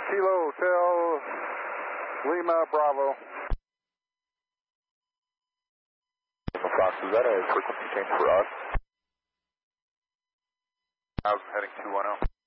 Kilo Hotel, Lima Bravo. Fox, is that a frequency change for us? I was heading 210.